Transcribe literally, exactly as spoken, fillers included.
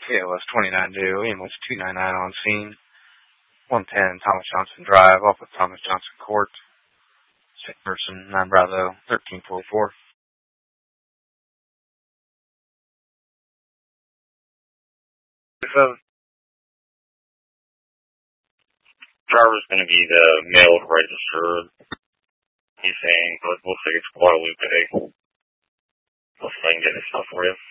K L S twenty-nine due, E M S two ninety-nine on scene. one ten Thomas Johnson Drive, off of Thomas Johnson Court. Sick person, nine Bravo, thirteen forty-four. So, driver's going to be the male registered. He's saying, but we'll say it's Guadalupe. We'll see if I can get his stuff for you.